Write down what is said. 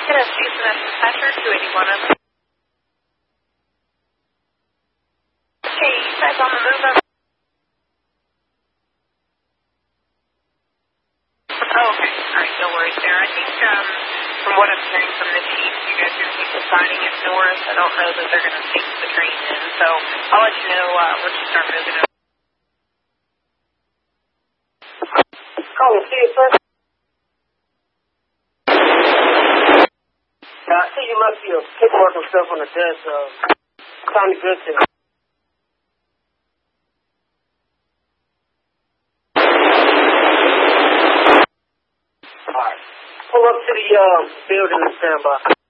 Yes, Houston Dispatcher, 281 over. Okay, you guys on the move over? Oh, okay. All right, no worries there. I think from what I'm hearing from the chief, you guys are going to keep assigning it north. I don't know that they're going to take the train in, so I'll let you know once you start moving over. Call the chief, sir. I see you must be a paperwork and stuff on the desk. Sound good to me. Alright. Pull up to the building and stand by.